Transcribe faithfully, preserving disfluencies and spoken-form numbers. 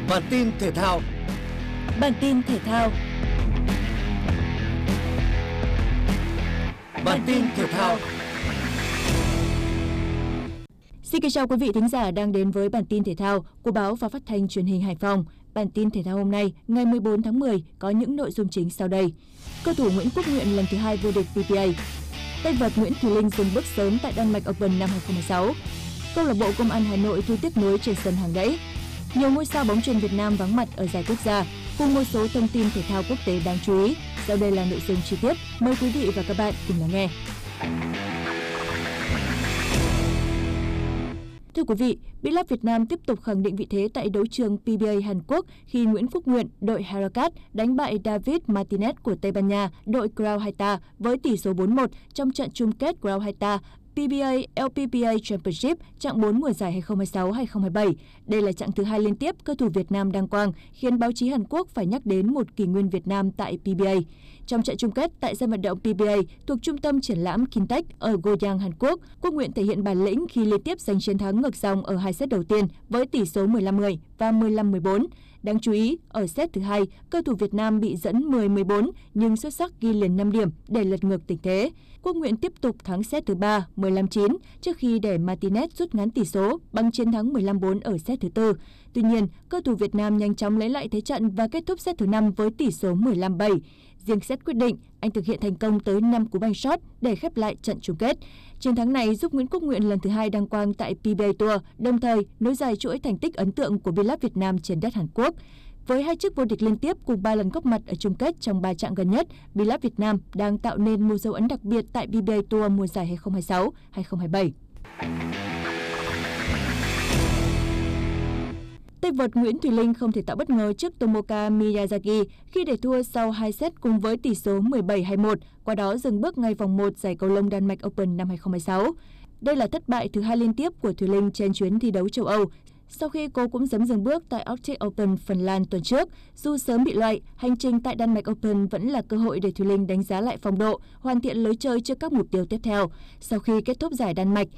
Bản tin thể thao. Bản tin thể thao. Bản tin thể thao. Xin kính chào quý vị thính giả đang đến với bản tin thể thao của báo và phát thanh truyền hình Hải Phòng. Bản tin thể thao hôm nay, ngày mười bốn tháng mười có những nội dung chính sau đây. Cầu thủ Nguyễn Quốc Nguyện lần thứ hai vô địch pê pê a. Tay vợt Nguyễn Thùy Linh dừng bước sớm tại Đan Mạch Open năm hai không một sáu. Câu lạc bộ Công an Hà Nội thu tiếc nuối trên sân hàng đẫy. Nhiều ngôi sao bóng chuyền Việt Nam vắng mặt ở giải quốc gia, cùng một số thông tin thể thao quốc tế đáng chú ý. Sau đây là nội dung chi tiết. Mời quý vị và các bạn cùng lắng nghe. Thưa quý vị, Billard Việt Nam tiếp tục khẳng định vị thế tại đấu trường pê bê a Hàn Quốc khi Nguyễn Phúc Nguyện, đội Harakat, đánh bại David Martinez của Tây Ban Nha, đội Grau Haita với tỷ số bốn một trong trận chung kết Grau Haita pê bê a lờ pê pê a Championship chặng bốn mùa giải hai không hai sáu hai không hai bảy. Đây là chặng thứ hai liên tiếp cơ thủ Việt Nam đăng quang, khiến báo chí Hàn Quốc phải nhắc đến một kỷ nguyên Việt Nam tại pê bê a. Trong trận chung kết tại sân vận động pê bê a thuộc trung tâm triển lãm Kintech ở Goyang, Hàn Quốc, Quốc Nguyện thể hiện bản lĩnh khi liên tiếp giành chiến thắng ngược dòng ở hai set đầu tiên với tỷ số mười lăm mười và mười lăm mười bốn. Đáng chú ý, ở set thứ hai, cơ thủ Việt Nam bị dẫn mười mười bốn nhưng xuất sắc ghi liền năm điểm để lật ngược tình thế. Quốc Nguyện tiếp tục thắng set thứ ba mười lăm chín trước khi để Martinez rút ngắn tỷ số bằng chiến thắng mười lăm bốn ở set thứ tư. Tuy nhiên, cơ thủ Việt Nam nhanh chóng lấy lại thế trận và kết thúc set thứ năm với tỷ số mười lăm bảy. Riêng set quyết định, anh thực hiện thành công tới năm cú banh shot để khép lại trận chung kết. Chiến thắng này giúp Nguyễn Quốc Nguyện lần thứ hai đăng quang tại pê bê a Tour, đồng thời nối dài chuỗi thành tích ấn tượng của Billard Việt Nam trên đất Hàn Quốc. Với hai chức vô địch liên tiếp cùng ba lần góp mặt ở chung kết trong ba chặng gần nhất, Billard Việt Nam đang tạo nên một dấu ấn đặc biệt tại pê bê a Tour mùa giải hai không hai sáu hai không hai bảy. Tay vợt Nguyễn Thùy Linh không thể tạo bất ngờ trước Tomoka Miyazaki khi để thua sau hai set cùng với tỷ số mười bảy hai mươi mốt, qua đó dừng bước ngay vòng một giải cầu lông Đan Mạch Open năm hai không hai sáu. Đây là thất bại thứ hai liên tiếp của Thùy Linh trên chuyến thi đấu châu Âu, sau khi cô cũng dám dừng bước tại Arctic Open Phần Lan tuần trước. Dù sớm bị loại, hành trình tại Đan Mạch Open vẫn là cơ hội để Thùy Linh đánh giá lại phong độ, hoàn thiện lối chơi trước các mục tiêu tiếp theo. Sau khi kết thúc giải Đan Mạch,